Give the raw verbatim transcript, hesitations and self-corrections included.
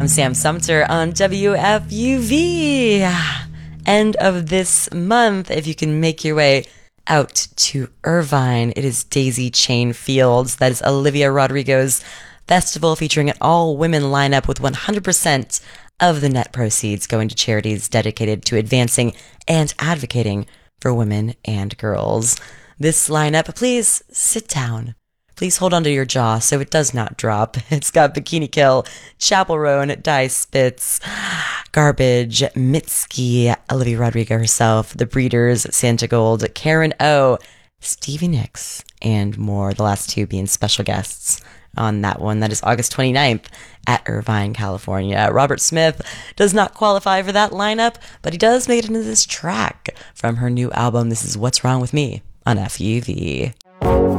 I'm Sam Sumter on W F U V. End of this month, if you can make your way out to Irvine, it is Daisy Chain Fields. That is Olivia Rodrigo's festival featuring an all-women lineup with one hundred percent of the net proceeds going to charities dedicated to advancing and advocating for women and girls. This lineup, please sit down. Please hold onto your jaw so it does not drop. It's got Bikini Kill, Chappell Roan, Die Spitz, Garbage, Mitski, Olivia Rodrigo herself, The Breeders, Santa Gold, Karen O, Stevie Nicks, and more. The last two being special guests on that one. That is August twenty-ninth at Irvine, California. Robert Smith does not qualify for that lineup, but he does make it into this track from her new album. This is What's Wrong With Me on F U V.